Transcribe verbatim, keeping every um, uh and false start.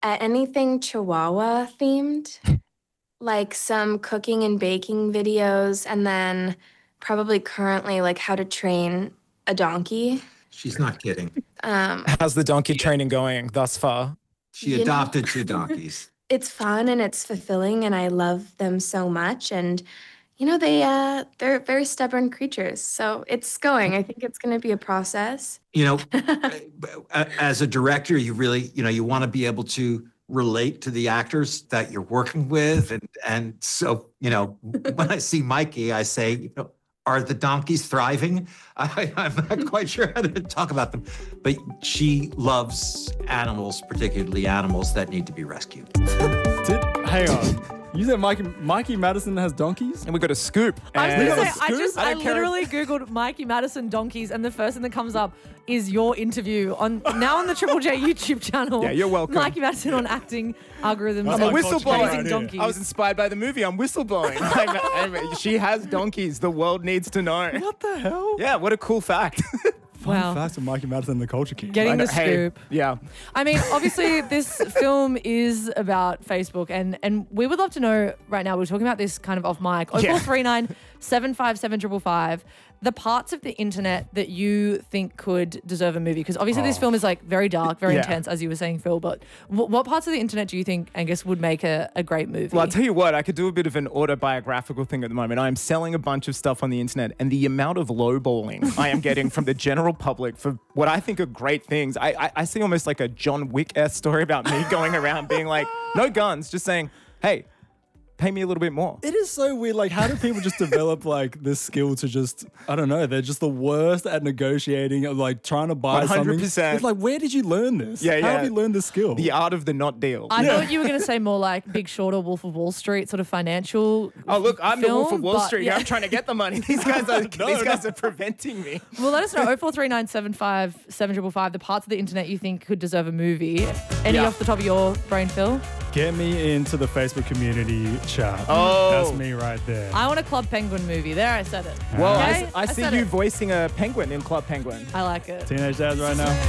Uh, anything Chihuahua themed, like some cooking and baking videos, and then probably currently like how to train a donkey. She's not kidding. Um, How's the donkey training going thus far? She You know- adopted two donkeys. it's fun and it's fulfilling, and I love them so much. And you know, they uh, they're very stubborn creatures, so it's going. I think it's going to be a process. You know, a- as a director, you really, you know, you want to be able to relate to the actors that you're working with. And, and so, you know, when I see Mikey, I say, you know, are the donkeys thriving? I, I'm not quite sure how to talk about them, but she loves animals, particularly animals that need to be rescued. Did, hang on. You said Mikey, Mikey Madison has donkeys? And we got a scoop. I was and- gonna We say, got a I scoop? just, I I, don't care. literally Googled Mikey Madison donkeys, and the first thing that comes up is your interview on now on the Triple J YouTube channel. Yeah, you're welcome. Mikey Madison on acting algorithms. That's I'm a my culture whistleblower. right here. donkeys. I was inspired by the movie. I'm whistleblowing. I'm- I'm- she has donkeys. The world needs to know. What the hell? Yeah, what a cool fact. Fun Wow. facts with Mikey Madison and the Culture King. Getting the Hey, scoop. yeah. I mean, obviously, this film is about Facebook, and, and we would love to know right now. We're talking about this kind of off mic. oh four three nine, seven five seven, five five five. The parts of the internet that you think could deserve a movie, because obviously this film is like very dark, very Yeah. intense, as you were saying, Phil. But w- what parts of the internet do you think, Angus, would make a, a great movie? Well, I'll tell you what, I could do a bit of an autobiographical thing at the moment. I'm selling a bunch of stuff on the internet, and the amount of lowballing I am getting from the general public for what I think are great things. I, I, I see almost like a John Wick-esque story about me going around being like, no guns, just saying, hey, pay me a little bit more. It is so weird. Like, how do people just develop like this skill to just, I don't know, they're just the worst at negotiating, like trying to buy one hundred percent. something. It's like, where did you learn this? Yeah, How yeah. have you learned this skill? The art of the not deal. I thought you were going to say more like Big Short or Wolf of Wall Street, sort of financial. Oh, look, I'm the Wolf of film, Wall but Street. yeah. I'm trying to get the money. These guys are No, these guys no. are preventing me. Well, let us know. oh four three nine, seven five seven, five five five, the parts of the internet you think could deserve a movie. Any Yeah. off the top of your brain, Phil? Get me into the Facebook community chat. Oh. That's me right there. I want a Club Penguin movie. There, I said it. Well, Okay? I, I see said you it. voicing a penguin in Club Penguin. I like it. Teenage dads right now.